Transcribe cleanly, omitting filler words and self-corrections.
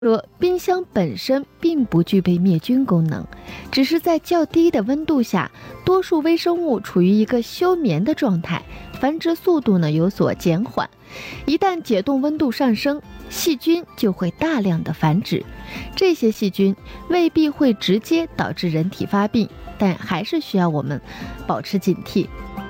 说，冰箱本身并不具备灭菌功能，只是在较低的温度下，多数微生物处于一个休眠的状态，繁殖速度有所减缓。一旦解冻温度上升，细菌就会大量的繁殖。这些细菌未必会直接导致人体发病，但还是需要我们保持警惕。